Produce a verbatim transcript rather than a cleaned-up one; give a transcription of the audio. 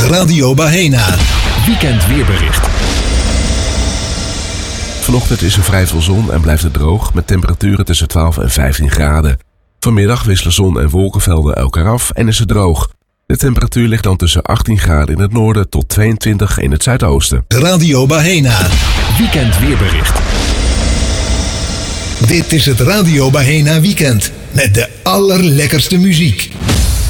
Radio Bahena. Weekend weerbericht. Vanochtend is er vrij veel zon en blijft het droog met temperaturen tussen twaalf en vijftien graden. Vanmiddag wisselen zon en wolkenvelden elkaar af en is het droog. De temperatuur ligt dan tussen achttien graden in het noorden tot tweeëntwintig in het zuidoosten. Radio Bahena. Weekend weerbericht. Dit is het Radio Bahena Weekend met de allerlekkerste muziek.